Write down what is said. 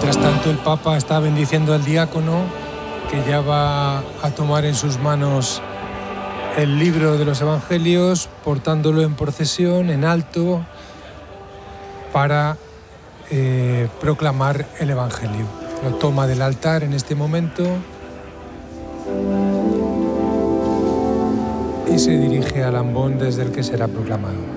Mientras tanto, el Papa está bendiciendo al diácono, que ya va a tomar en sus manos el libro de los Evangelios, portándolo en procesión, en alto, para proclamar el Evangelio. Lo toma del altar en este momento y se dirige al ambón desde el que será proclamado.